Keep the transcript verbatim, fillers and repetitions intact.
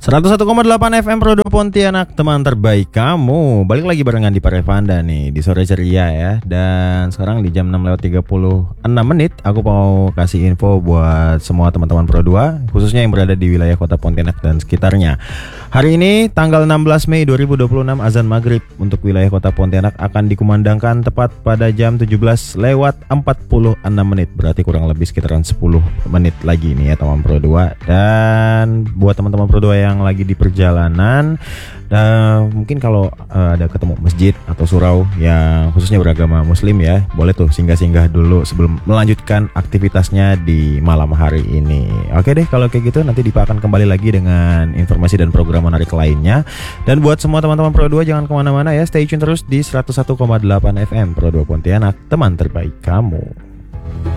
seratus satu koma delapan F M Pro dua Pontianak, teman terbaik kamu. Balik lagi barengan di Parevanda nih, di sore ceria ya. Dan sekarang di jam enam lewat tiga puluh enam menit, aku mau kasih info buat semua teman-teman Pro dua, khususnya yang berada di wilayah kota Pontianak dan sekitarnya. Hari ini tanggal enam belas Mei dua ribu dua puluh enam, azan maghrib untuk wilayah kota Pontianak akan dikumandangkan tepat pada jam tujuh belas lewat empat puluh enam menit. Berarti kurang lebih sekitaran sepuluh menit lagi nih ya teman Pro dua. Dan buat teman-teman Pro dua yang yang lagi di perjalanan, uh, mungkin kalau uh, ada ketemu masjid atau surau yang khususnya beragama muslim ya, boleh tuh singgah-singgah dulu sebelum melanjutkan aktivitasnya di malam hari ini. Oke deh, kalau kayak gitu nanti Dipa akan kembali lagi dengan informasi dan program menarik lainnya. Dan buat semua teman-teman Pro dua jangan kemana-mana ya, stay tune terus di seratus satu koma delapan F M Pro dua Pontianak, teman terbaik kamu.